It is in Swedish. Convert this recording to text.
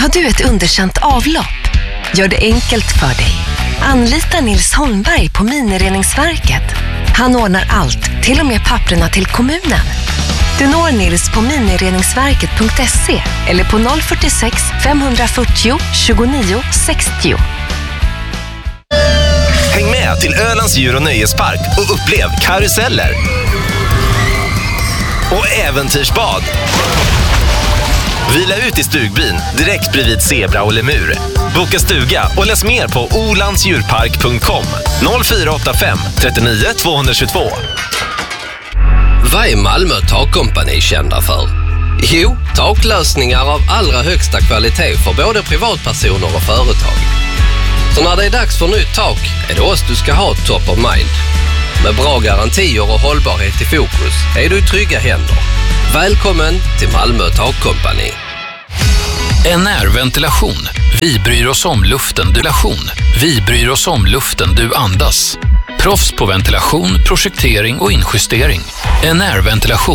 Har du ett underkänt avlopp? Gör det enkelt för dig. Anlita Nils Holmberg på Minireningsverket. Han ordnar allt, till och med papperna till kommunen. Du når Nils på minireningsverket.se eller på 046 540 29 60. Häng med till Ölands djur- och nöjespark och upplev karuseller och äventyrsbad. Vila ut i stugbyn direkt bredvid zebra och lemur. Boka stuga och läs mer på olandsdjurpark.com 0485 39 222. Vad är Malmö Takkompani kända för? Jo, taklösningar av allra högsta kvalitet för både privatpersoner och företag. Så när det är dags för nytt tak är det oss du ska ha top of mind. Med bra garantier och hållbarhet i fokus är du i trygga händer. Välkommen till Malmö Takkompani. NR-ventilation. Vi bryr oss om luften du Vi bryr oss om luften du andas. Proffs på ventilation, projektering och injustering. NR-ventilation.